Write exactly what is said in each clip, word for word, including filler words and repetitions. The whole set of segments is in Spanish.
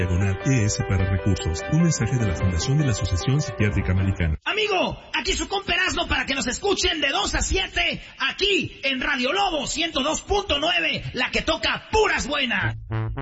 Diagonal E S para recursos. Un mensaje de la Fundación de la Asociación Psiquiátrica Americana. Amigo, aquí su compa Erasmo para que nos escuchen de dos a siete, aquí en Radio Lobo ciento dos punto nueve, la que toca puras buenas.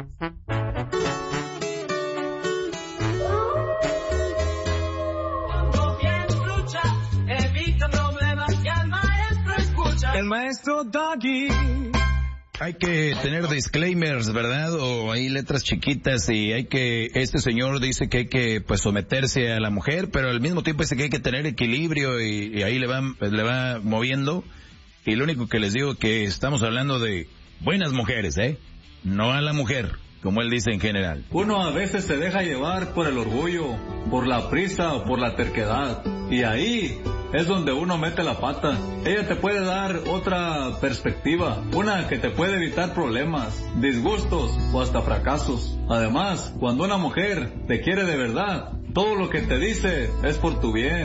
El maestro Doggy. Hay que tener disclaimers, ¿verdad? O hay letras chiquitas y hay que, este señor dice que hay que, pues, someterse a la mujer, pero al mismo tiempo dice que hay que tener equilibrio y, y ahí le va, le va moviendo. Y lo único que les digo que estamos hablando de buenas mujeres, ¿eh? No a la mujer, como él dice en general. Uno a veces se deja llevar por el orgullo, por la prisa o por la terquedad. Y ahí es donde uno mete la pata. Ella te puede dar otra perspectiva, una que te puede evitar problemas, disgustos o hasta fracasos. Además, cuando una mujer te quiere de verdad, todo lo que te dice es por tu bien.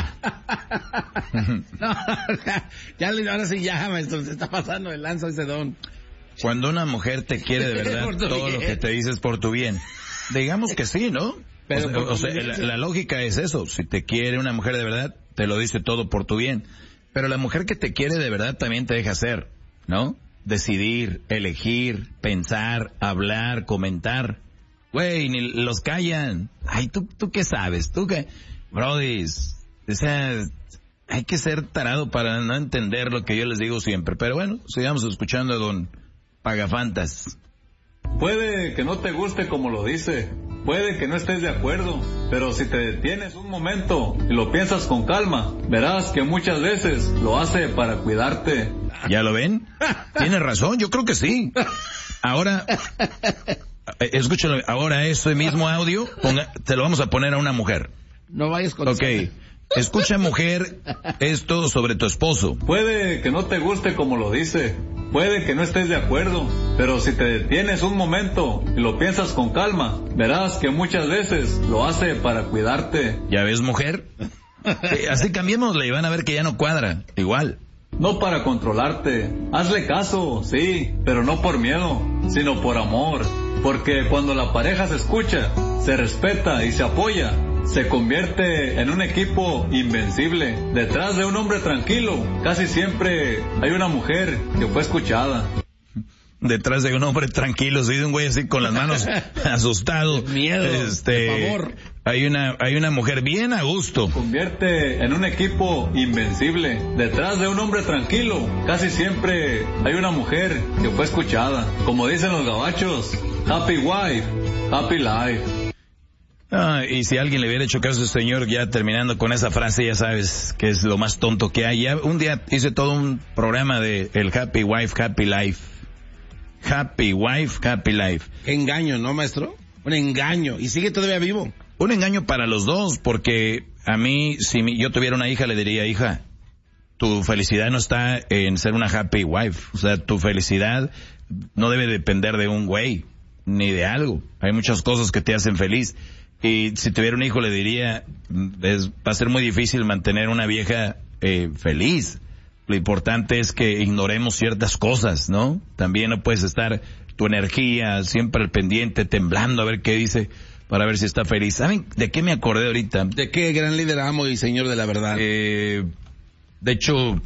No, ya, ahora sí ya, maestro, se está pasando el lanza ese don. Cuando una mujer te quiere de verdad, todo bien. Lo que te dice es por tu bien. Digamos que sí, ¿no? Pero, o sea, o sea la, la lógica es eso. Si te quiere una mujer de verdad, te lo dice todo por tu bien. Pero la mujer que te quiere de verdad también te deja hacer, ¿no? Decidir, elegir, pensar, hablar, comentar. Güey, ni los callan. Ay, ¿tú, tú qué sabes? ¿Tú qué? Brodis, o sea, hay que ser tarado para no entender lo que yo les digo siempre. Pero bueno, sigamos escuchando a don Pagafantas. Puede que no te guste como lo dice, puede que no estés de acuerdo, pero si te detienes un momento y lo piensas con calma, verás que muchas veces lo hace para cuidarte. ¿Ya lo ven? Tiene razón, yo creo que sí. Ahora, escúchalo, ahora ese mismo audio, ponga, te lo vamos a poner a una mujer. No vayas con... Ok. Escucha, mujer, esto sobre tu esposo. Puede que no te guste como lo dice, puede que no estés de acuerdo, pero si te detienes un momento y lo piensas con calma, verás que muchas veces lo hace para cuidarte. ¿Ya ves, mujer? Eh, así cambiémosle y van a ver que ya no cuadra, igual. No para controlarte, hazle caso, sí, pero no por miedo, sino por amor, porque cuando la pareja se escucha, se respeta y se apoya, se convierte en un equipo invencible. Detrás de un hombre tranquilo, casi siempre hay una mujer que fue escuchada. Detrás de un hombre tranquilo, sí, de un güey así con las manos asustado. De miedo, este, de favor. Hay una, hay una mujer bien a gusto. Se convierte en un equipo invencible. Detrás de un hombre tranquilo, casi siempre hay una mujer que fue escuchada. Como dicen los gabachos, happy wife, happy life. Ah, y si alguien le hubiera hecho caso a ese señor, ya terminando con esa frase, ya sabes que es lo más tonto que hay. Ya un día hice todo un programa de el Happy Wife, Happy Life. Happy Wife, Happy Life. Qué engaño, ¿no, maestro? Un engaño. Y sigue todavía vivo. Un engaño para los dos, porque a mí, si mi, yo tuviera una hija, le diría, hija, tu felicidad no está en ser una Happy Wife. O sea, tu felicidad no debe depender de un güey, ni de algo. Hay muchas cosas que te hacen feliz. Y si tuviera un hijo le diría, es, va a ser muy difícil mantener una vieja eh, feliz. Lo importante es que ignoremos ciertas cosas, ¿no? También no puedes estar tu energía siempre al pendiente, temblando a ver qué dice, para ver si está feliz. ¿Saben de qué me acordé ahorita? ¿De qué gran líder, amo y señor de la verdad? Eh, de hecho,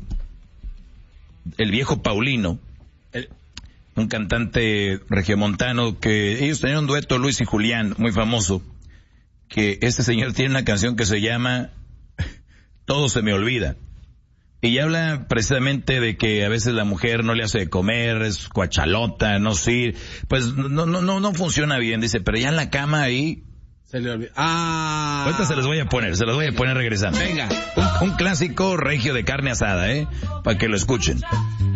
el viejo Paulino, el, un cantante regiomontano que ellos tenían un dueto, Luis y Julián, muy famoso, que este señor tiene una canción que se llama Todo se me olvida. Y habla precisamente de que a veces la mujer no le hace de comer, es cuachalota, no sirve, pues no, no, no, no funciona bien, dice, pero ya en la cama ahí. Se le olvida. Ah. Ahorita se los voy a poner, se los voy a poner regresando. Venga. Un, un clásico regio de carne asada, eh, para que lo escuchen.